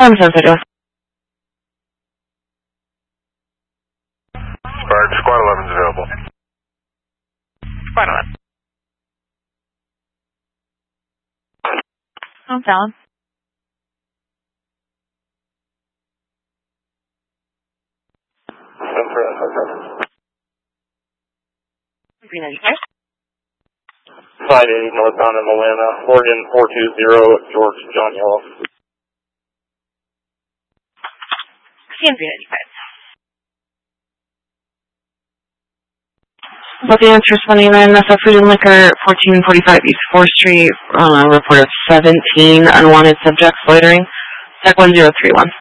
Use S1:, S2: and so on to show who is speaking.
S1: 770.
S2: Squad 11's available.
S1: Squad 11. I'm down. $395.
S3: 580 northbound in Atlanta, Oregon 420, George John Yellow.
S1: CM395. But the answer is 29, that's a food and liquor, 1445 East 4th Street, report of 17 unwanted subjects loitering, Sec 1031.